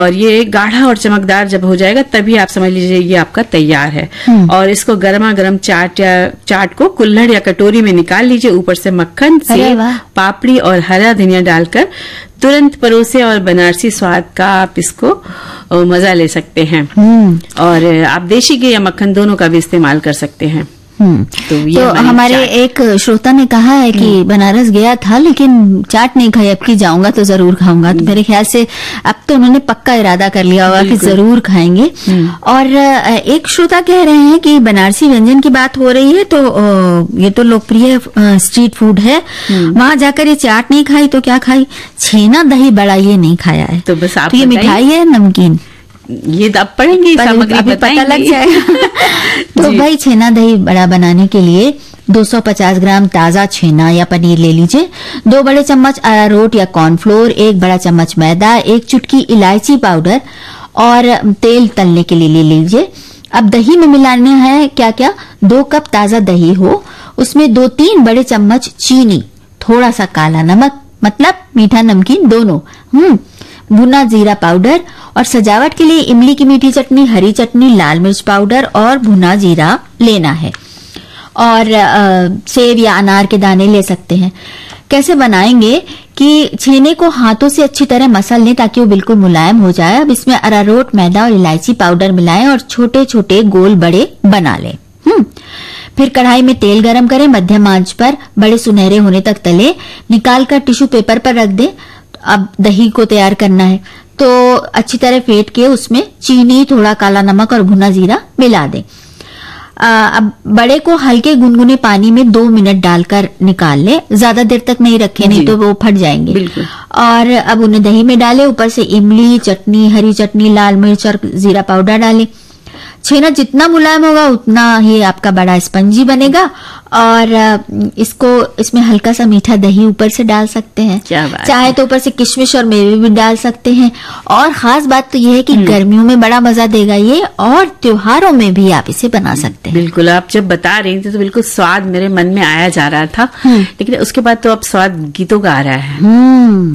और ये गाढ़ा और चमकदार जब हो जाएगा तभी आप समझ लीजिए ये आपका तैयार है। और इसको गर्मा गर्म चाट को कुल्हड़ या कटोरी में निकाल लीजिए। ऊपर से मक्खन, सेव, पापड़ी और हरा धनिया डालकर तुरंत परोसे और बनारसी स्वाद का आप इसको मजा ले सकते हैं। और आप देशी घी या मक्खन दोनों का भी इस्तेमाल कर सकते हैं। तो हमारे एक श्रोता ने कहा है कि बनारस गया था लेकिन चाट नहीं खाई, अब की जाऊंगा तो जरूर खाऊंगा। तो मेरे ख्याल से अब तो उन्होंने पक्का इरादा कर लिया होगा कि जरूर खाएंगे। और एक श्रोता कह रहे हैं कि बनारसी व्यंजन की बात हो रही है तो ये तो लोकप्रिय स्ट्रीट फूड है, वहां जाकर ये चाट नहीं खाई तो क्या खाई? छेना दही बड़ा ये नहीं खाया है। तो बस आप ये मिठाई है, नमकीन, ये अब पढ़ेंगे सामग्री पता लग जाएगा। तो भाई छेना दही बड़ा बनाने के लिए 250 ग्राम ताजा छेना या पनीर ले लीजिए, 2 बड़े चम्मच अरारोट या कॉर्नफ्लोर, 1 बड़ा चम्मच मैदा, 1 चुटकी इलायची पाउडर और तेल तलने के लिए ले लीजिए। अब दही में मिलाने हैं क्या क्या? 2 कप ताजा दही हो, उसमें 2-3 बड़े चम्मच चीनी, थोड़ा सा काला नमक, मतलब मीठा नमकीन दोनों, भुना जीरा पाउडर और सजावट के लिए इमली की मीठी चटनी, हरी चटनी, लाल मिर्च पाउडर और भुना जीरा लेना है। और सेब या अनार के दाने ले सकते हैं। कैसे बनाएंगे कि छेने को हाथों से अच्छी तरह मसल लें ताकि वो बिल्कुल मुलायम हो जाए। अब इसमें अरारोट, मैदा और इलायची पाउडर मिलाएं और छोटे छोटे गोल बड़े बना लें। फिर कढ़ाई में तेल गरम करें, मध्यम आंच पर बड़े सुनहरे होने तक तले, निकालकर टिश्यू पेपर पर रख दें। अब दही को तैयार करना है तो अच्छी तरह फेंट के उसमें चीनी, थोड़ा काला नमक और भुना जीरा मिला दें। अब बड़े को हल्के गुनगुने पानी में 2 मिनट डालकर निकाल ले, ज्यादा देर तक नहीं रखें नहीं तो वो फट जाएंगे। बिल्कुल। और अब उन्हें दही में डालें, ऊपर से इमली चटनी, हरी चटनी, लाल मिर्च और जीरा पाउडर डालें। छेना जितना मुलायम होगा उतना ही आपका बड़ा स्पंजी बनेगा। और इसमें हल्का सा मीठा दही ऊपर से डाल सकते हैं, चाहे तो ऊपर से किशमिश और मेवे भी डाल सकते हैं। और खास बात तो ये है कि गर्मियों में बड़ा मजा देगा ये, और त्योहारों में भी आप इसे बना सकते हैं। बिल्कुल, आप जब बता रही थी तो बिल्कुल स्वाद मेरे मन में आया जा रहा था, लेकिन उसके बाद तो अब स्वाद गीतों का आ रहा है।